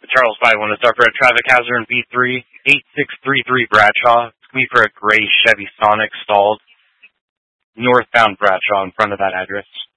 Charles 51 to start for a traffic hazard in B3, 8633 Bradshaw. It's going to be for a gray Chevy Sonic stalled northbound Bradshaw in front of that address.